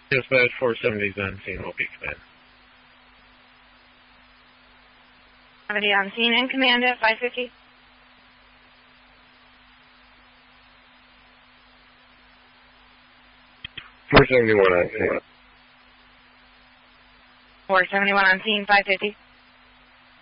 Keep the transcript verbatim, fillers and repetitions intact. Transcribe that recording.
Dispatch four seventy on scene, O P command. seventy on scene and command at five fifty. four seventy-one on scene. four seventy-one on scene, five fifty.